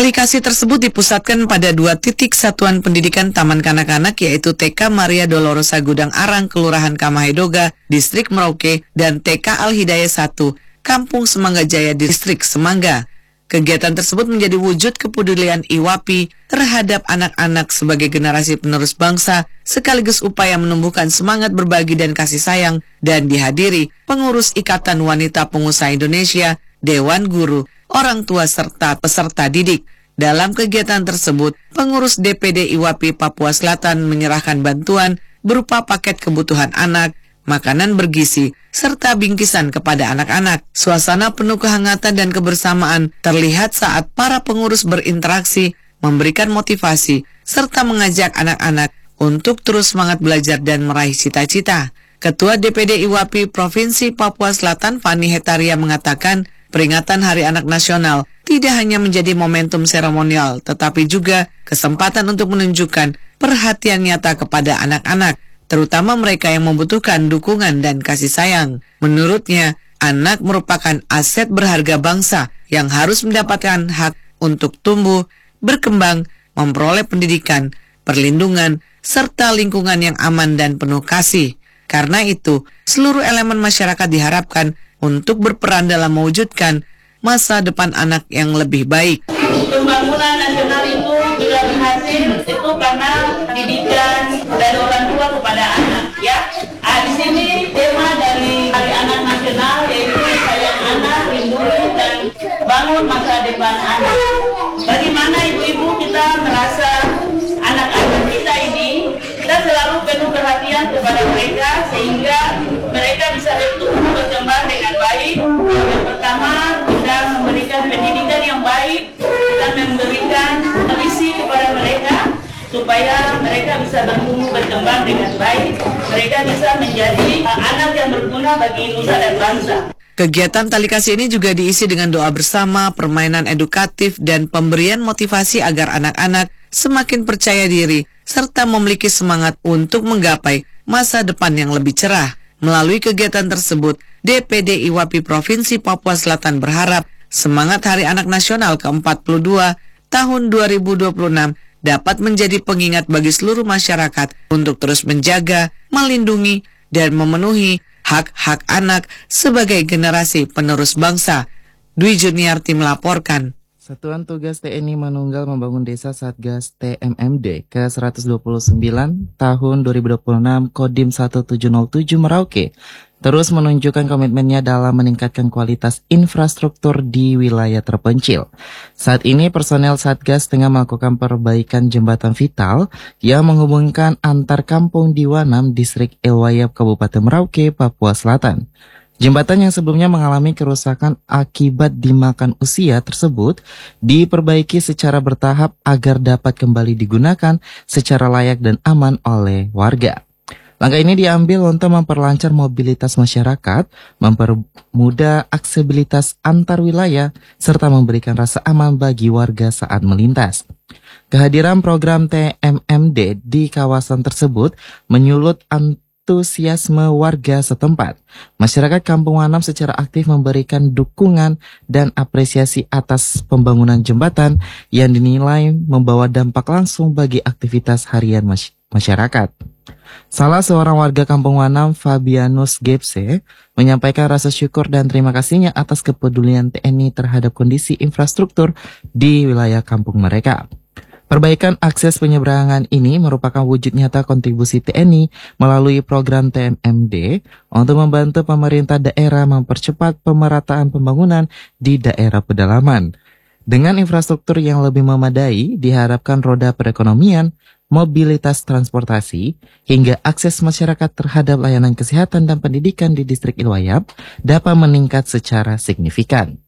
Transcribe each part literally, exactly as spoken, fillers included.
Tali kasih tersebut dipusatkan pada dua titik satuan pendidikan taman kanak-kanak, yaitu T K Maria Dolorosa Gudang Arang, Kelurahan Kamahedoga, Distrik Merauke, dan T K Al Hidayah satu, Kampung Semangga Jaya, Distrik Semangga. Kegiatan tersebut menjadi wujud kepedulian I W A P I terhadap anak-anak sebagai generasi penerus bangsa, sekaligus upaya menumbuhkan semangat berbagi dan kasih sayang, dan dihadiri pengurus Ikatan Wanita Pengusaha Indonesia, Dewan Guru, orang tua serta peserta didik. Dalam kegiatan tersebut, pengurus D P D I W A P I Papua Selatan menyerahkan bantuan berupa paket kebutuhan anak, makanan bergizi, serta bingkisan kepada anak-anak. Suasana penuh kehangatan dan kebersamaan terlihat saat para pengurus berinteraksi, memberikan motivasi, serta mengajak anak-anak untuk terus semangat belajar dan meraih cita-cita. Ketua D P D I W A P I Provinsi Papua Selatan, Fani Hetaria, mengatakan peringatan Hari Anak Nasional tidak hanya menjadi momentum seremonial, tetapi juga kesempatan untuk menunjukkan perhatian nyata kepada anak-anak, terutama mereka yang membutuhkan dukungan dan kasih sayang. Menurutnya, anak merupakan aset berharga bangsa yang harus mendapatkan hak untuk tumbuh, berkembang, memperoleh pendidikan, perlindungan, serta lingkungan yang aman dan penuh kasih. Karena itu, seluruh elemen masyarakat diharapkan untuk berperan dalam mewujudkan masa depan anak yang lebih baik. Pembangunan nasional itu juga berhasil itu karena didikan dari orang tua kepada anak, ya. Ah, di sini tema dari Hari Anak Nasional yaitu sayang anak, lindungi dan bangun masa depan anak. Bagaimana ibu-ibu kita merasa anak-anak kita ini, kita selalu penuh perhatian kepada mereka sehingga mereka bisa tumbuh berkembang dengan baik. Yang pertama, kita memberikan pendidikan yang baik, kita memberikan visi kepada mereka supaya mereka bisa bertumbuh berkembang dengan baik, mereka bisa menjadi uh, anak yang berguna bagi nusa dan bangsa. Kegiatan tali kasih ini juga diisi dengan doa bersama, permainan edukatif, dan pemberian motivasi agar anak-anak semakin percaya diri serta memiliki semangat untuk menggapai masa depan yang lebih cerah. Melalui kegiatan tersebut, D P D I W A P I Provinsi Papua Selatan berharap semangat Hari Anak Nasional ke empat puluh dua tahun dua ribu dua puluh enam dapat menjadi pengingat bagi seluruh masyarakat untuk terus menjaga, melindungi, dan memenuhi hak-hak anak sebagai generasi penerus bangsa. Dwi Juniarti melaporkan. Satuan Tugas T N I Manunggal Membangun Desa Satgas T M M D ke seratus dua puluh sembilan tahun dua ribu dua puluh enam Kodim satu tujuh nol tujuh Merauke terus menunjukkan komitmennya dalam meningkatkan kualitas infrastruktur di wilayah terpencil. Saat ini personel Satgas tengah melakukan perbaikan jembatan vital yang menghubungkan antar kampung di Wanam, Distrik Ilwayap, Kabupaten Merauke, Papua Selatan. Jembatan yang sebelumnya mengalami kerusakan akibat dimakan usia tersebut diperbaiki secara bertahap agar dapat kembali digunakan secara layak dan aman oleh warga. Langkah ini diambil untuk memperlancar mobilitas masyarakat, mempermudah aksesibilitas antar wilayah, serta memberikan rasa aman bagi warga saat melintas. Kehadiran program T M M D di kawasan tersebut menyulut antusiasme warga setempat. Masyarakat Kampung Wanam secara aktif memberikan dukungan dan apresiasi atas pembangunan jembatan yang dinilai membawa dampak langsung bagi aktivitas harian masyarakat. Salah seorang warga Kampung Wanam, Fabianus Gepse, menyampaikan rasa syukur dan terima kasihnya atas kepedulian T N I terhadap kondisi infrastruktur di wilayah kampung mereka. Perbaikan akses penyeberangan ini merupakan wujud nyata kontribusi T N I melalui program T M M D untuk membantu pemerintah daerah mempercepat pemerataan pembangunan di daerah pedalaman. Dengan infrastruktur yang lebih memadai, diharapkan roda perekonomian, mobilitas transportasi, hingga akses masyarakat terhadap layanan kesehatan dan pendidikan di Distrik Ilwayap dapat meningkat secara signifikan.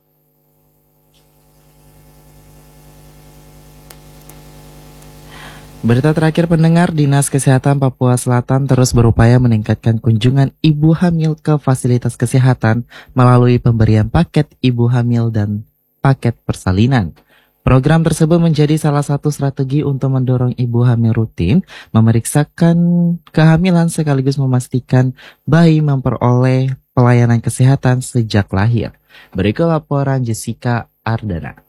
Berita terakhir pendengar, Dinas Kesehatan Papua Selatan terus berupaya meningkatkan kunjungan ibu hamil ke fasilitas kesehatan melalui pemberian paket ibu hamil dan paket persalinan. Program tersebut menjadi salah satu strategi untuk mendorong ibu hamil rutin memeriksakan kehamilan sekaligus memastikan bayi memperoleh pelayanan kesehatan sejak lahir. Berikut laporan Jessica Ardana.